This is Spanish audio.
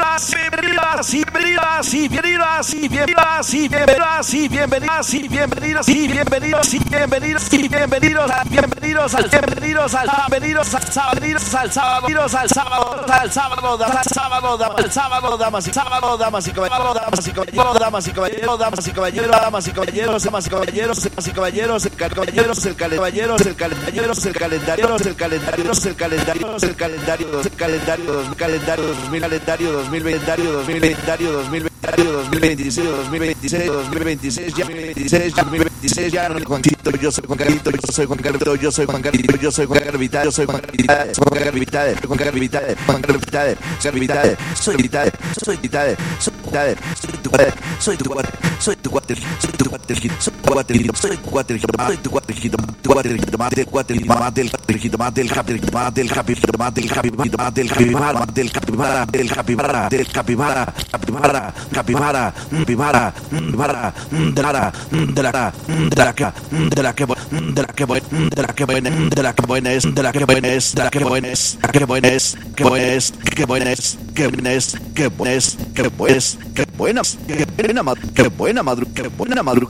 ya no Juanquito, yo soy Juan Carlito, yo soy Juan Carlito, yo soy Juan Carlito, yo soy Juan Carvitade, yo soy Juan Carvitade, Juan Carvitade, Juan Carvitade, Juan Carvitade, Carvitade, soy Vitade, soy Vitade, soy Vitade, soy tu cuate, soy tu cuate, soy tu cuate, soy tu cuate, soy tu cuate, soy tu cuate, tu cuate, mate el cuate, mate el cuate, mate el happy, mate el happy, mate el happy, mate el happy, mate el capibara, del capibara, del capibara, capibara, capibara, capibara, capibara, de la que buena madrugada.